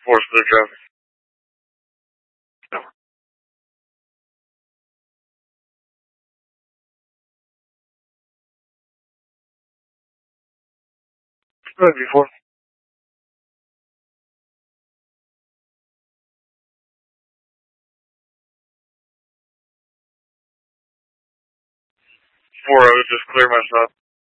Force clear traffic. Good before. 4 just clear my stop.